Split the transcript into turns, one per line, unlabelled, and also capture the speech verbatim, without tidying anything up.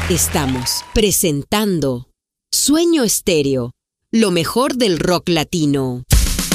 Estamos presentando Sueño Estéreo, lo mejor del rock latino.